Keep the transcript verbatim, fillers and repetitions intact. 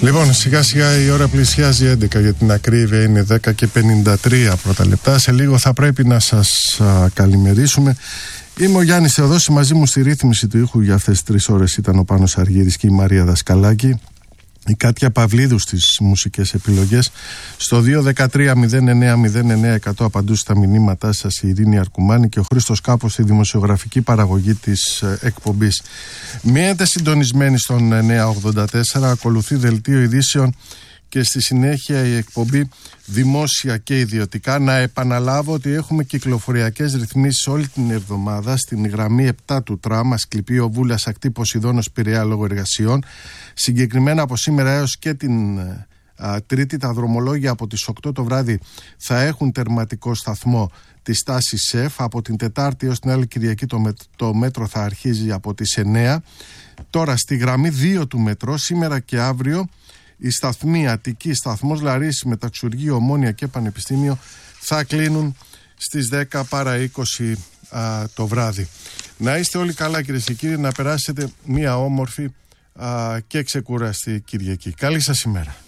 Λοιπόν, σιγά σιγά η ώρα πλησιάζει έντεκα, για την ακρίβεια είναι δέκα και πενήντα τρία πρώτα λεπτά. Σε λίγο θα πρέπει να σας α, καλημερίσουμε. Είμαι ο Γιάννης Θεοδόση, μαζί μου στη ρύθμιση του ήχου για αυτές τις τρεις ώρες ήταν ο Πάνος Αργύρης και η Μαρία Δασκαλάκη. Η Κάτια Παυλίδου στις μουσικές επιλογές. Στο δύο ένα τρία μηδέν εννέα μηδέν εννέα εκατό απαντούσε στα μηνύματά σας η Ειρήνη Αρκουμάνη και ο Χρήστος Κάπος στη δημοσιογραφική παραγωγή της ε, εκπομπής. Μείνετε συντονισμένοι στον εννέα ογδόντα τέσσερα, ακολουθεί δελτίο ειδήσεων και στη συνέχεια η εκπομπή Δημόσια και Ιδιωτικά. Να επαναλάβω ότι έχουμε κυκλοφοριακές ρυθμίσεις όλη την εβδομάδα στην γραμμή επτά του τραμ, Ασκληπείο Βούλας Ακτή Ποσειδώνος Πειραιά λόγω εργασιών. Συγκεκριμένα από σήμερα έως και την α, Τρίτη τα δρομολόγια από τις οκτώ το βράδυ θα έχουν τερματικό σταθμό της στάσης ΣΕΦ. Από την Τετάρτη έως την άλλη Κυριακή το, με, το μέτρο θα αρχίζει από τις εννέα. Τώρα στη γραμμή δύο του μετρό σήμερα και αύριο οι σταθμοί Αττική, σταθμός Λαρίσης, Μεταξουργείο, Ομόνια και Πανεπιστήμιο θα κλείνουν στις δέκα παρά είκοσι α, το βράδυ. Να είστε όλοι καλά κυρίες και κύριοι, να περάσετε μια όμορφη α, και ξεκουραστή Κυριακή. Καλή σας ημέρα.